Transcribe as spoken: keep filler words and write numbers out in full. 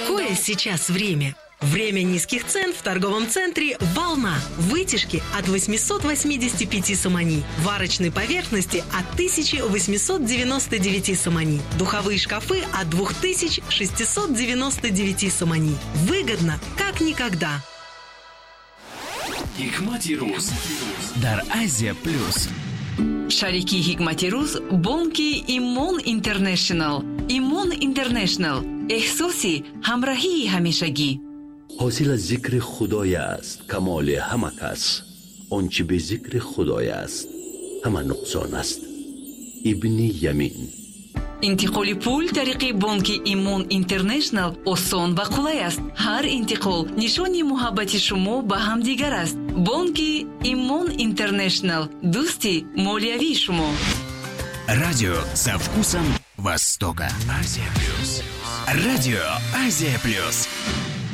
Какое сейчас время? Время низких цен в торговом центре «Волна». Вытяжки от восемьсот восемьдесят пять сомани. Варочной поверхности от тысяча восемьсот девяносто девять сомани. Духовые шкафы от две тысячи шестьсот девяносто девять сомани. Выгодно, как никогда. Hikmati Ruz дар Азия Плюс. Шарики Hikmati Ruz бонки Имон Интернешнл. Имон Интернешнл. احساسی همراهی همیشگی. حاصل از ذکر خدای است کمال همه کس. آنچه به ذکر خدای است همه نقصان است. ابن یمین. انتقال پول طریق بانک ایمون اینترنشنل آسان و قلای است. هر انتقال نشانی محبت شما به هم دیگر است. بانک ایمون اینترنشنل دوستی مالیوی شما. Радио со вкусом Востока. Азия Плюс. Радио Азия Плюс.